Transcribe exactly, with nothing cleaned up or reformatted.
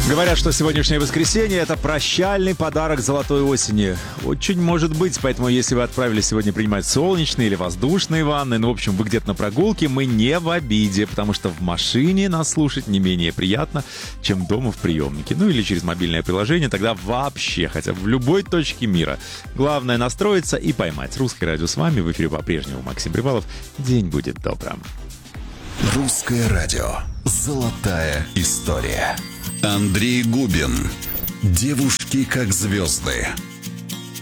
Говорят, что сегодняшнее воскресенье — это прощальный подарок золотой осени. Очень может быть, поэтому если вы отправились сегодня принимать солнечные или воздушные ванны, ну, в общем, вы где-то на прогулке, мы не в обиде, потому что в машине нас слушать не менее приятно, чем дома в приемнике. Ну, или через мобильное приложение, тогда вообще, хотя бы в любой точке мира. Главное — настроиться и поймать. Русское радио с вами, в эфире по-прежнему Максим Привалов. День будет добрым. Русское радио. Золотая история. Андрей Губин. Девушки как звезды.